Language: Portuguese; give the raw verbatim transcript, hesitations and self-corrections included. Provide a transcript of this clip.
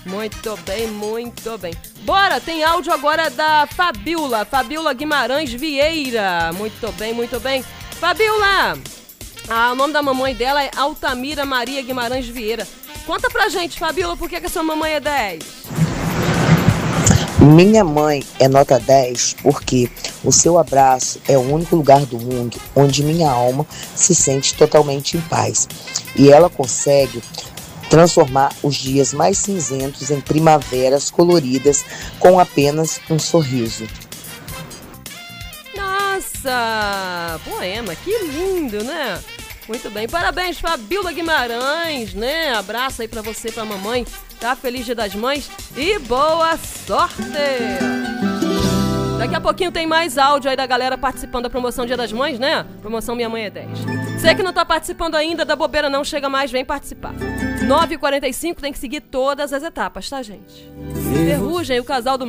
Muito bem, muito bem. Bora, tem áudio agora da Fabiola, Fabiola Guimarães Vieira. Muito bem, muito bem. Fabiola, ah, o nome da mamãe dela é Altamira Maria Guimarães Vieira. Conta pra gente, Fabiola, por que, que a sua mamãe é dez? Minha mãe é nota dez porque o seu abraço é o único lugar do mundo onde minha alma se sente totalmente em paz. E ela consegue transformar os dias mais cinzentos em primaveras coloridas com apenas um sorriso. Nossa, poema, que lindo, né? Muito bem, parabéns, Fabiola Guimarães, né? Abraço aí pra você, pra mamãe, tá? Feliz Dia das Mães e boa sorte! Daqui a pouquinho tem mais áudio aí da galera participando da promoção Dia das Mães, né? Promoção Minha Mãe é dez. Você que não tá participando ainda, da bobeira não, chega mais, vem participar. nove e quarenta e cinco tem que seguir todas as etapas, tá, gente? Ferrugem, o casal do